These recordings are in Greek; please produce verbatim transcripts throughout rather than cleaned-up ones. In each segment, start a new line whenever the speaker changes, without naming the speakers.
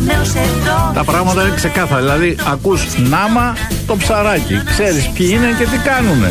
Τα πράγματα είναι ξεκάθαρα. Δηλαδή, ακούς Νάμα το ψαράκι. Ξέρεις ποιοι είναι και τι κάνουνε.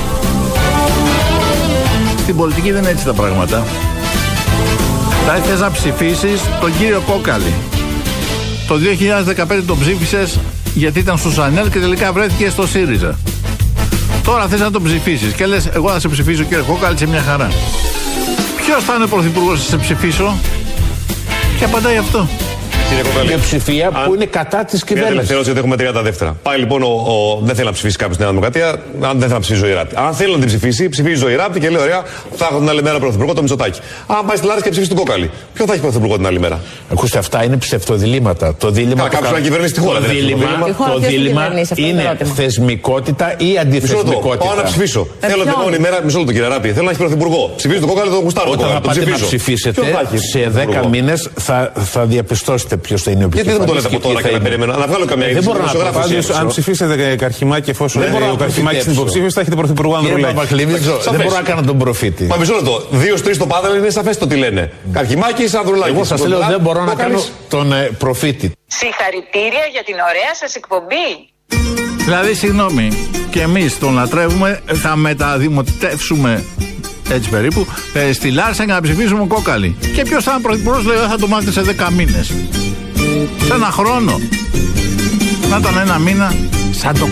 Στην πολιτική δεν είναι έτσι τα πράγματα. Θα ήθελες να ψηφίσεις τον κύριο Κόκαλη. Το δύο χιλιάδες δεκαπέντε τον ψήφισες γιατί ήταν στο Σανέλ και τελικά βρέθηκε στο ΣΥΡΙΖΑ. Τώρα θες να τον ψηφίσεις και λες, εγώ θα σε ψηφίσω κύριε Κόκαλη σε μια χαρά. Ποιος θα είναι ο πρωθυπουργός να σε ψηφίσω? Και απαντάει αυτό.
Μια ψηφία
αν...
που είναι κατά τη κυβέρνηση.
Μια τελευταία ερώτηση, γιατί έχουμε τριάντα δεύτερα. Πάει λοιπόν, ο, ο, δεν θέλει να ψηφίσει κάποιο στη Νέα Δημοκρατία, αν δεν θέλει να ψηφίσει Ζωή Ράπτη. Αν θέλει να την ψηφίσει, ψηφίζει Ζωή Ράπτη και λέει: ωραία, θα έχω την άλλη μέρα πρωθυπουργό το Μητσοτάκη. Αν πάει στη Λάρισα και ψηφίσει τον Κόκαλη, ποιο θα έχει πρωθυπουργό την άλλη μέρα?
Ακούστε, αυτά είναι ψευτοδιλήμματα. Το δίλημα.
Κάποιο να κυβερνήσει τη χώρα.
Το δίλημα, το δίλημα είναι θεσμικότητα ή αντιθεσμικότητα.
Πάω να ψηφίσω. Θέλω την επόμενη μέρα, μισό λεπτό κύριε Ράπτη, θέλω να έχει πρωθυπουργό. Ψηφίζει τον Κόκαλη, τον Γουστάρο.
Όταν θα πάτε να ψηφίσετε σε δέκα μήνες θα διαπιστώσετε ποιο θα είναι ο
γιατί δεν μου το λέτε από τώρα και να περιμένω. Να βγάλω καμία
είδηση.
Αν ψηφίσετε Καρχημάκη, εφόσον ο Καρχημάκης είναι υποψήφιος, θα έχετε πρωθυπουργό Ανδρουλάκη.
Δεν μπορώ να κάνω τον προφήτη.
Μα μισό λεπτό. Δύο τρεις στο πάνελ είναι σαφές το τι λένε. Καρχημάκη ή Ανδρουλάκη.
Εγώ σας λέω δεν μπορώ να κάνω τον προφήτη.
Συγχαρητήρια για την ωραία σας εκπομπή.
Δηλαδή, συγγνώμη, και εμείς τον λατρεύουμε, θα μεταδημοτεύσουμε. Έτσι περίπου, ε, στη Λάρισα για να ψηφίσουμε Κόκαλη. Και ποιος θα είναι πρωθυπουργός, λέει, θα το μάθετε σε δέκα μήνες. Σε ένα χρόνο. Να ήταν ένα μήνα.
Σαν το